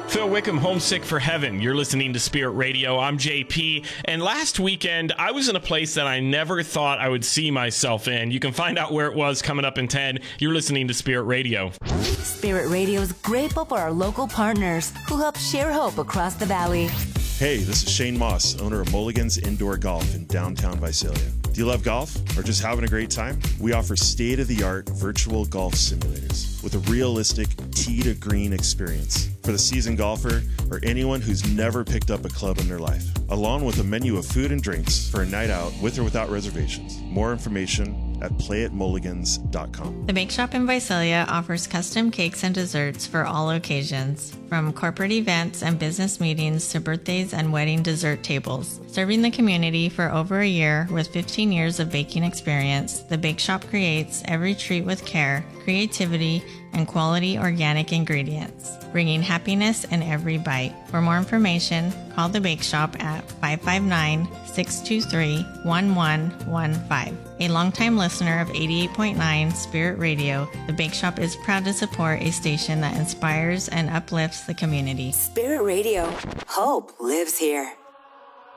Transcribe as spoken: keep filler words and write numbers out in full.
Phil Wickham, Homesick for Heaven. You're listening to Spirit Radio. I'm J P. And last weekend, I was in a place that I never thought I would see myself in. You can find out where it was coming up in ten. You're listening to Spirit Radio. Spirit Radio is grateful for our local partners who help share hope across the valley. Hey, this is Shane Moss, owner of Mulligan's Indoor Golf in downtown Visalia. Do you love golf or just having a great time? We offer state-of-the-art virtual golf simulators with a realistic tee to green experience for the seasoned golfer or anyone who's never picked up a club in their life, along with a menu of food and drinks for a night out with or without reservations. More information at play at mulligans dot com. The Bake Shop in Visalia offers custom cakes and desserts for all occasions, from corporate events and business meetings to birthdays and wedding dessert tables. Serving the community for over a year with fifteen years of baking experience, the Bake Shop creates every treat with care, creativity, and quality organic ingredients, bringing happiness in every bite. For more information, call the Bake Shop at five five nine, six two three, one one one five. A longtime listener of eighty-eight point nine Spirit Radio, the Bake Shop is proud to support a station that inspires and uplifts the community. Spirit Radio. Hope lives here.